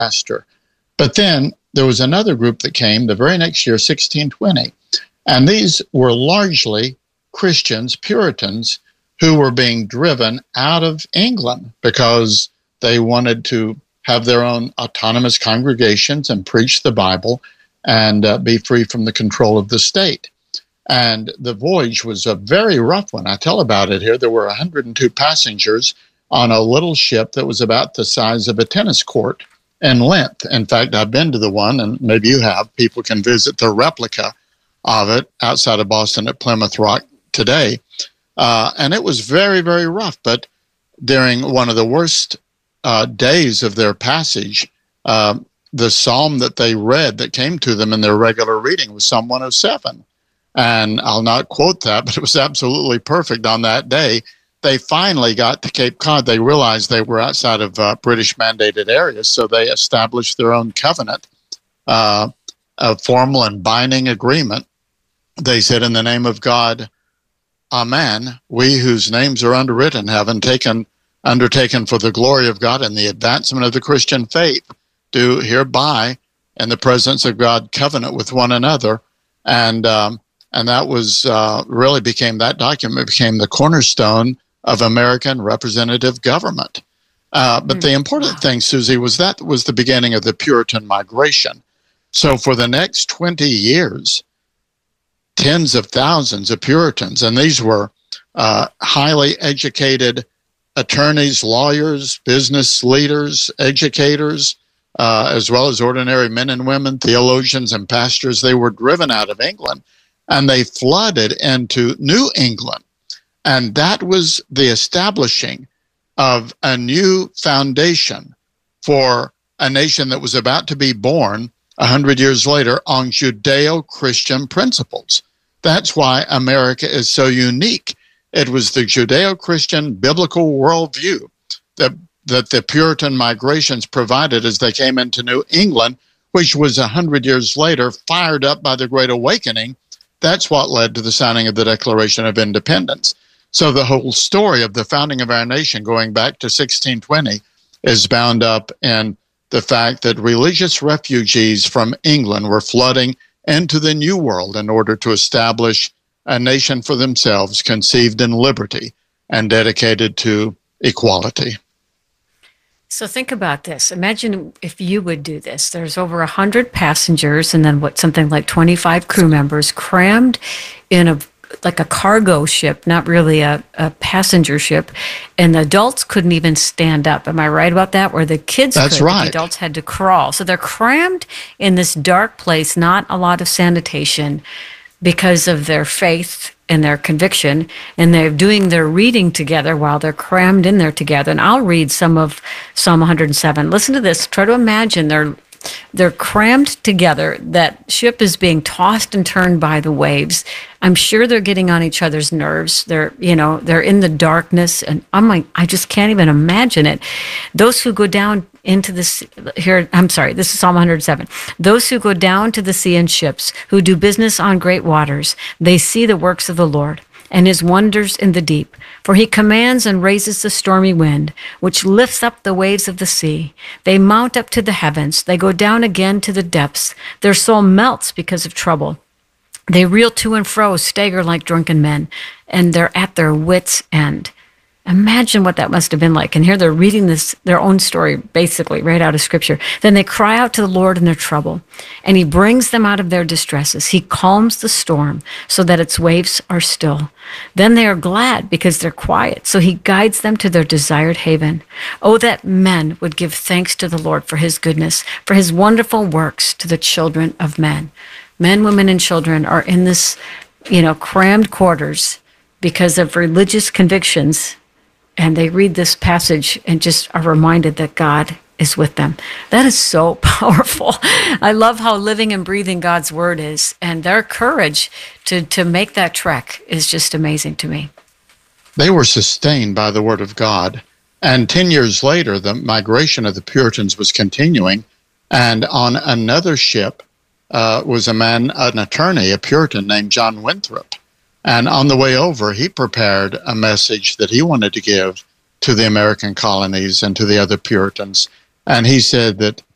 pastor. But then there was another group that came the very next year, 1620, and these were largely Christians, Puritans, who were being driven out of England because they wanted to have their own autonomous congregations and preach the Bible and be free from the control of the state. And the voyage was a very rough one. I tell about it here. There were 102 passengers on a little ship that was about the size of a tennis court in length. In fact, I've been to the one, and maybe you have. People can visit the replica of it outside of Boston at Plymouth Rock today. And it was very, very rough. But during one of the worst days of their passage, the psalm that they read that came to them in their regular reading was Psalm 107. And I'll not quote that, but it was absolutely perfect on that day. They finally got to Cape Cod. They realized they were outside of British mandated areas, so they established their own covenant, a formal and binding agreement. They said, in the name of God, Amen, we whose names are underwritten have undertaken for the glory of God and the advancement of the Christian faith, do hereby, in the presence of God, covenant with one another. And that was really became, that document became the cornerstone of American representative government. But the important thing, Susie, was that was the beginning of the Puritan migration. So for the next 20 years, tens of thousands of Puritans, and these were highly educated attorneys, lawyers, business leaders, educators, as well as ordinary men and women, theologians and pastors, they were driven out of England and they flooded into New England. And that was the establishing of a new foundation for a nation that was about to be born 100 years later on Judeo-Christian principles. That's why America is so unique. It was the Judeo-Christian biblical worldview that the Puritan migrations provided as they came into New England, which was 100 years later fired up by the Great Awakening. That's what led to the signing of the Declaration of Independence. So the whole story of the founding of our nation going back to 1620 is bound up in the fact that religious refugees from England were flooding into the New World in order to establish a nation for themselves, conceived in liberty and dedicated to equality. So think about this. Imagine if you would do this. There's over 100 passengers and then something like 25 crew members crammed in a cargo ship, not really a passenger ship, and the adults couldn't even stand up. Am I right about that? Where the kids That's could, right. The adults had to crawl. So they're crammed in this dark place, not a lot of sanitation, because of their faith and their conviction, and they're doing their reading together while they're crammed in there together. And I'll read some of Psalm 107. Listen to this. Try to imagine they're crammed together. That ship is being tossed and turned by the waves. I'm sure they're getting on each other's nerves. They're in the darkness, and I just can't even imagine it. Those who go down into this here, this is Psalm 107. Those who go down to the sea in ships, who do business on great waters, they see the works of the Lord and his wonders in the deep. For he commands and raises the stormy wind, which lifts up the waves of the sea. They mount up to the heavens. They go down again to the depths. Their soul melts because of trouble. They reel to and fro, stagger like drunken men, and they're at their wits' end. Imagine what that must have been like. And here they're reading their own story, basically, right out of Scripture. Then they cry out to the Lord in their trouble, and he brings them out of their distresses. He calms the storm so that its waves are still. Then they are glad because they're quiet, so he guides them to their desired haven. Oh, that men would give thanks to the Lord for his goodness, for his wonderful works to the children of men. Men, women, and children are in this, crammed quarters because of religious convictions. And they read this passage and just are reminded that God is with them. That is so powerful. I love how living and breathing God's word is. And their courage to make that trek is just amazing to me. They were sustained by the word of God. And 10 years later, the migration of the Puritans was continuing. And on another ship was an attorney, a Puritan named John Winthrop. And on the way over, he prepared a message that he wanted to give to the American colonies and to the other Puritans. And he said that